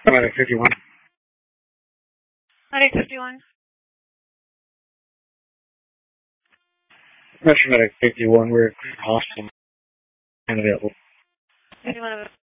Medic 51. Medic 51. Metro Medic 51, we're hospital and available. 51 available.